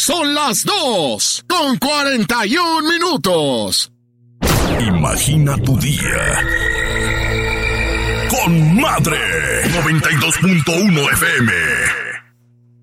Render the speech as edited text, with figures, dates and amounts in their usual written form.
Son las 2:41. Imagina tu día con Madre 92.1 FM.